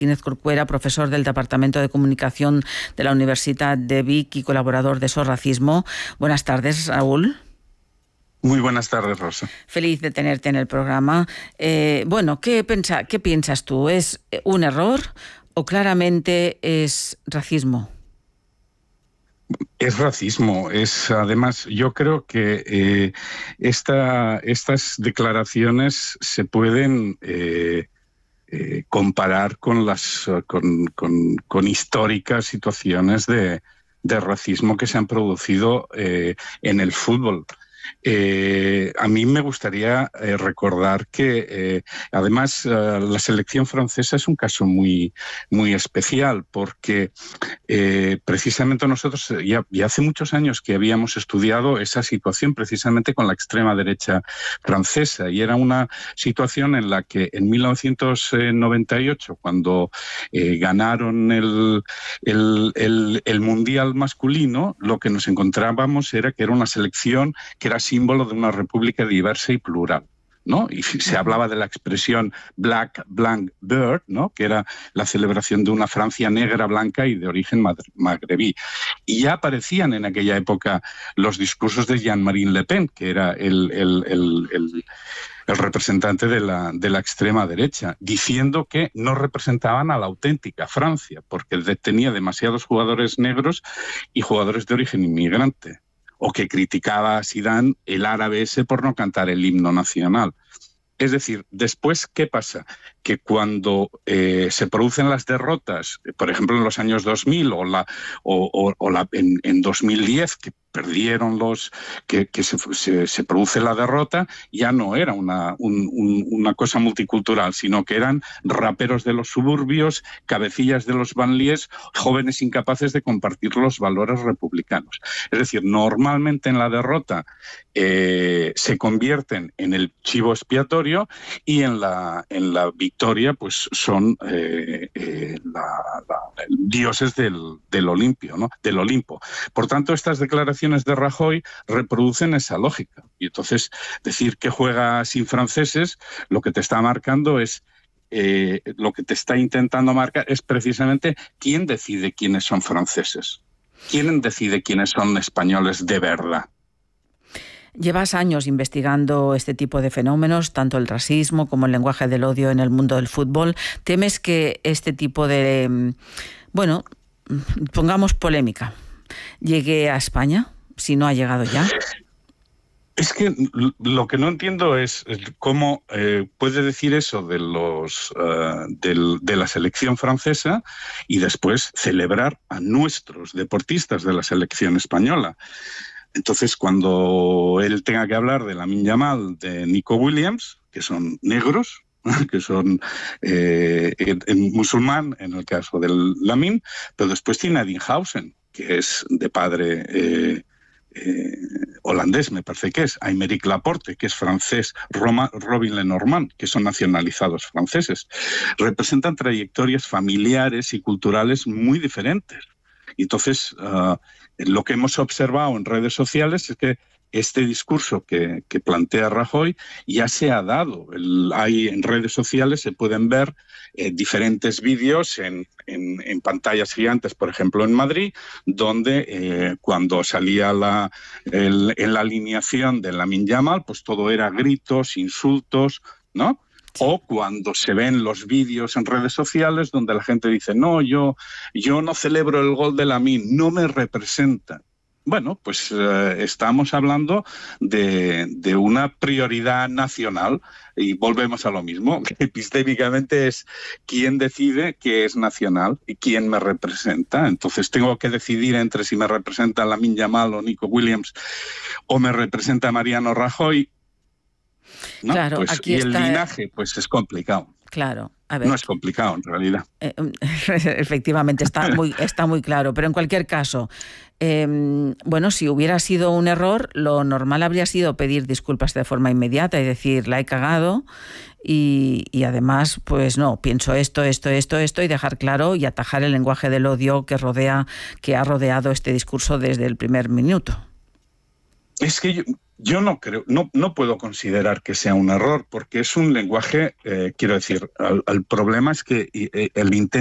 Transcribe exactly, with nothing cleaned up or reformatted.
Martínez Corcuera, profesor del Departamento de Comunicación de la Universidad de Vic y colaborador de So Racismo. Buenas tardes, Raúl. Muy buenas tardes, Rosa. Feliz de tenerte en el programa. Eh, bueno, ¿qué, pensa, ¿qué piensas tú? ¿Es un error o claramente es racismo? Es racismo. Es, además, yo creo que eh, esta, estas declaraciones se pueden eh, eh, comparar con las con, con, con históricas situaciones de, de racismo que se han producido eh, en el fútbol. Eh, a mí me gustaría eh, recordar que, eh, además, eh, la selección francesa es un caso muy, muy especial porque eh, precisamente nosotros ya, ya hace muchos años que habíamos estudiado esa situación precisamente con la extrema derecha francesa, y era una situación en la que en mil novecientos noventa y ocho, cuando eh, ganaron el, el, el, el Mundial masculino, lo que nos encontrábamos era que era una selección que era símbolo de una república diversa y plural, ¿no? Y se hablaba de la expresión Black, Blanc, Bird, ¿no? Que era la celebración de una Francia negra, blanca y de origen magrebí. Y ya aparecían en aquella época los discursos de Jean-Marie Le Pen, que era el, el, el, el, el representante de la, de la extrema derecha, diciendo que no representaban a la auténtica Francia, porque tenía demasiados jugadores negros y jugadores de origen inmigrante. O que criticaba a Zidane, el árabe ese, por no cantar el himno nacional. Es decir, después, ¿qué pasa? Que cuando eh, se producen las derrotas, por ejemplo, en los años dos mil o, la, o, o, o la, en, en dos mil diez, que perdieron los, que, que se, se, se produce la derrota, ya no era una, un, un, una cosa multicultural, sino que eran raperos de los suburbios, cabecillas de los banlieues, jóvenes incapaces de compartir los valores republicanos. Es decir, normalmente en la derrota eh, se convierten en el chivo expiatorio, y en la, en la victoria pues son eh, eh, la, la, dioses del, del, Olimpio, ¿no? del Olimpo. Por tanto, estas declaraciones de Rajoy reproducen esa lógica. Y entonces decir que juega sin franceses, lo que te está marcando es, eh, lo que te está intentando marcar es precisamente quién decide quiénes son franceses, quién decide quiénes son españoles de verdad. Llevas años investigando este tipo de fenómenos, tanto el racismo como el lenguaje del odio en el mundo del fútbol. ¿Temes que este tipo de, bueno, pongamos polémica, llegue a España, si no ha llegado ya? Es que lo que no entiendo es cómo eh, puede decir eso de los uh, del, de la selección francesa y después celebrar a nuestros deportistas de la selección española. Entonces, cuando él tenga que hablar de Lamine Yamal, de Nico Williams, que son negros, que son eh, en, en musulmán, en el caso del Lamine, pero después tiene a Dinhausen, que es de padre eh, eh, holandés, me parece que es, Aymeric Laporte, que es francés, Roma, Robin Lenormand, que son nacionalizados franceses. Representan trayectorias familiares y culturales muy diferentes. Y entonces, uh, lo que hemos observado en redes sociales es que este discurso que, que plantea Rajoy ya se ha dado. El, hay en redes sociales, se pueden ver eh, diferentes vídeos en, en, en pantallas gigantes, por ejemplo en Madrid, donde eh, cuando salía la, el, en la alineación de Lamine Yamal, pues todo era gritos, insultos, ¿no? O cuando se ven los vídeos en redes sociales donde la gente dice, no, yo, yo no celebro el gol de Lamine, no me representa. Bueno, pues eh, estamos hablando de, de una prioridad nacional y volvemos a lo mismo. Epistémicamente es quién decide qué es nacional y quién me representa. Entonces tengo que decidir entre si me representa Lamine Yamal o Nico Williams o me representa Mariano Rajoy. ¿No? Claro, pues, aquí y está el linaje, pues es complicado. Claro, a ver. No es complicado, en realidad. Eh, efectivamente, está muy, está muy claro. Pero en cualquier caso, eh, bueno, si hubiera sido un error, lo normal habría sido pedir disculpas de forma inmediata y decir, la he cagado. Y, y además, pues no, pienso esto, esto, esto, esto, y dejar claro y atajar el lenguaje del odio que rodea, que ha rodeado este discurso desde el primer minuto. Es que yo... Yo no creo, no, no puedo considerar que sea un error, porque es un lenguaje, eh, quiero decir, el, el problema es que eh, el intento